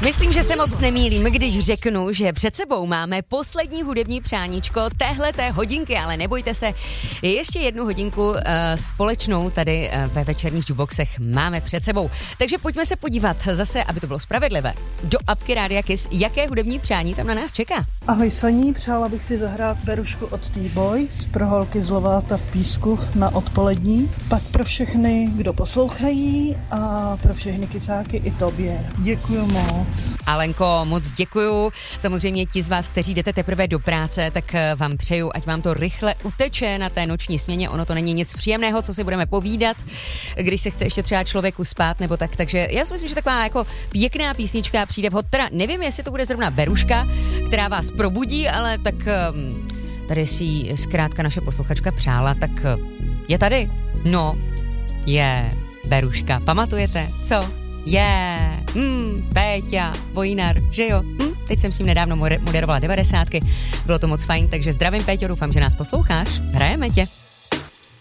Myslím, že se moc nemýlím, když řeknu, že před sebou máme poslední hudební přáníčko téhleté hodinky, ale nebojte se, ještě jednu hodinku společnou tady ve večerních jukeboxech máme před sebou. Takže pojďme se podívat zase, aby to bylo spravedlivé, do apky Rádia Kiss, jaké hudební přání tam na nás čeká. Ahoj Soní, přála bych si zahrát Berušku od T-Boys pro holky z Lováta v Písku na odpolední, pak pro všechny, kdo poslouchají a pro všechny kysáky i tobě. Děkuju moc. Alenko, moc děkuju. Samozřejmě ti z vás, kteří jdete teprve do práce, tak vám přeju, ať vám to rychle uteče na té noční směně. Ono to není nic příjemného, co si budeme povídat, když se chce ještě třeba člověku spát nebo tak. Takže já si myslím, že taková jako pěkná písnička přijde vhod. Teda nevím, jestli to bude zrovna Beruška, která vás probudí, ale tak tady si ji zkrátka naše posluchačka přála, tak je tady. No, je Beruška. Pamatujete? Co? Péťa Vojnar, že jo? Teď jsem s ním nedávno moderovala 90. Bylo to moc fajn, takže zdravím Péťo, doufám, že nás posloucháš. Hrajeme tě.